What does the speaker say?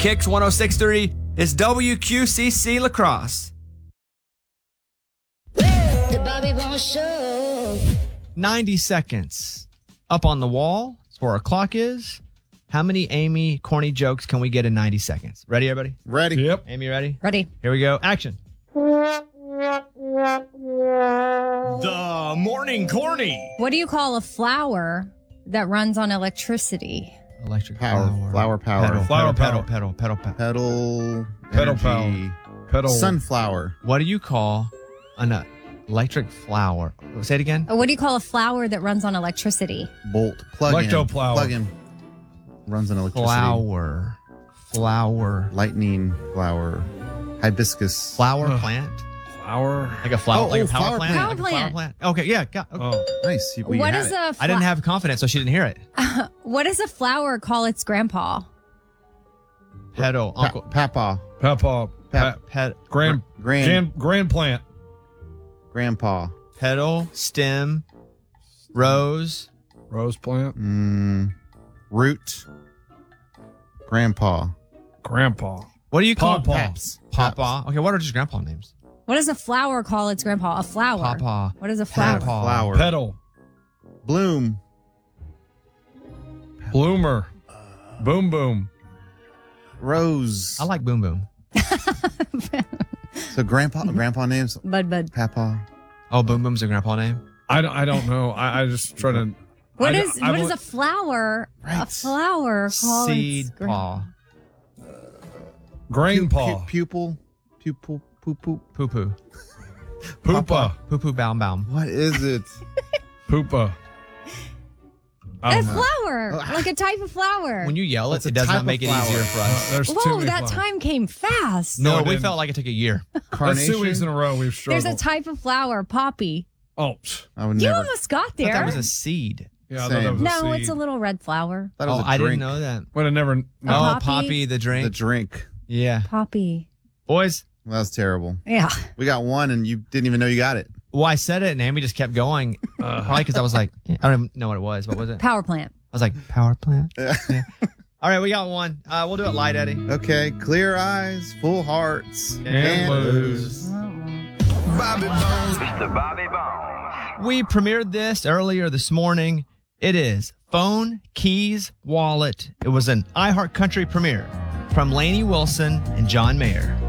Kicks 106.3 is WQCC Lacrosse. The Bobby Bones Show. 90 seconds. Up on the wall. That's where our clock is. How many Amy corny jokes can we get in 90 seconds? Ready, everybody? Ready. Yep. Amy, ready? Ready. Here we go. Action. The morning corny. What do you call a flower that runs on electricity? Electric Power. Flower power. Pedal. Flower Pedal. power. Pedal. Pedal. Pedal. Pedal. Pedal energy, Pedal. Sunflower. What do you call an electric flower? Say it again. What do you call a flower that runs on electricity? Bolt. Plug-in. Ectoplower. Plug-in. Runs on electricity. Flower. Lightning flower. Hibiscus. Flower plant. Flower. Like a flower. Oh, like a oh, power flower plant. plant. Like a Power flower plant. plant. Okay. Yeah. Got, okay. Oh. Nice. Well, you What had is it. a I didn't have confidence, so she didn't hear it. what does a flower call its grandpa? Pedal. Uncle. Papa. Papa. Grand plant. Grandpa. Pedal. Stem. Rose. Rose plant. Root. Grandpa. Grandpa. What do you call Pawpaw. Paps? Pawpaw. Okay, what are just grandpa names? What does a flower call its grandpa? A flower. Pawpaw. What is a flower? Pawpaw. Flower. Pedal. Bloom. Bloomer. Boom boom. Rose. I like Boom Boom. So grandpa names. Bud. Papa. Oh, Boom Boom's a grandpa name? I don't know. I just try to. What I- is I what is bel- a flower? A Right. flower called Seed paw. Grain paw. Pupil. Pupil. Poo-poo. Poo poo. Poopa. Poo poo bound bound. What is it? Poopa. A flower, like a type of flower. When you yell it, It's a it does type not of make it flower. easier for us. There's too Whoa, many that flowers. time came fast. No, it we didn't. felt like it took a year. That's Carnation. 2 weeks in a row we've struggled. There's a type of flower, poppy. Oh, I would You never. almost got I thought there. that was a seed. yeah. I thought that Same. was a No, seed. it's a little red flower. Thought it was Oh, a I didn't drink. know that. Would have never. Oh, poppy? Poppy, the drink. The drink. Yeah. Poppy. Boys, That was terrible. Yeah. We got one, and you didn't even know you got it. well, I said it, and Amy just kept going. Probably because I was like, I don't even know what it was. What was it? Power plant. I was like, power plant? Yeah. All right, we got one. We'll do it light, Eddie. Okay, clear eyes, full hearts, And lose. Bobby Bones. The Bobby Bones. We premiered this earlier this morning. It is Phone, Keys, Wallet. It was an iHeart Country premiere from Lainey Wilson and John Mayer.